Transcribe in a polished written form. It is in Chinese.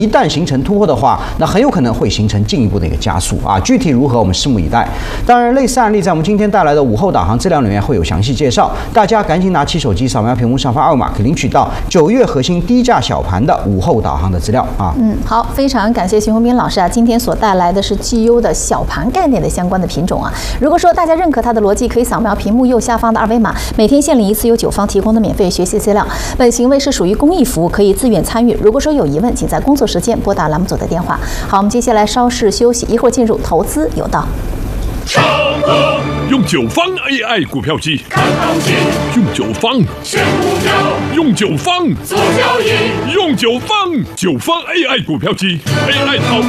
一旦形成突破的话，那很有可能会形成进一步的一个加速啊。具体如何，我们拭目以待。当然，类似案例在我们今天带来的午后导航资料里面会有详细介绍，大家赶紧拿起手机扫描屏幕上方二维码，可领取到9月核心低价小盘的午后导航的资料啊。 好，非常感谢徐宏斌老师啊，今天所带来的是绩优的小盘概念的相关的品种啊。如果说大家认可它的逻辑，可以扫描屏幕右下方的二维码，每天限领1次由9方提供的免费学习资料。本行为是属于公益服务，可以自愿参与。如果说有疑问，请在工作时间拨打栏目组的电话。好，我们接下来稍事休息，一会儿进入投资有道。 用9方 AI 股票机，看行情；用9方选股票，用9方做交易；用9方9方 AI 股票机 ，AI 操